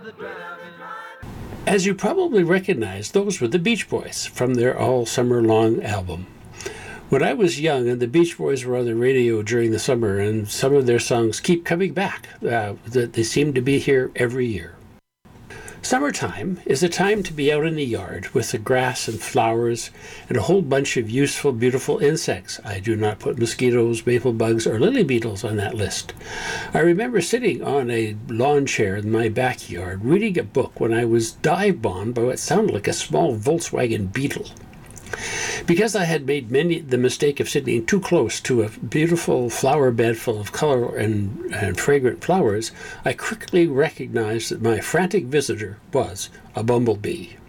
As you probably recognize, those were the Beach Boys from their All Summer Long album. When I was young and the Beach Boys were on the radio during the summer, and some of their songs keep coming back, they seem to be here every year. Summertime is a time to be out in the yard with the grass and flowers and a whole bunch of useful, beautiful insects. I do not put mosquitoes, maple bugs, or lily beetles on that list. I remember sitting on a lawn chair in my backyard reading a book when I was dive-bombed by what sounded like a small Volkswagen Beetle. Because I had made the mistake of sitting too close to a beautiful flower bed full of color and fragrant flowers, I quickly recognized that my frantic visitor was a bumblebee.